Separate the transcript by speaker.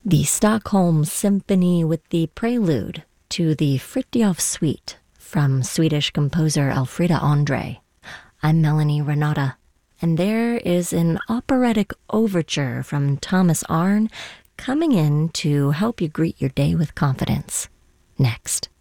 Speaker 1: the Stockholm Symphony with the prelude to the Fritjof Suite from Swedish composer Elfrida Andre. I'm Melanie Renata, and there is an operatic overture from Thomas Arne coming in to help you greet your day with confidence. Next.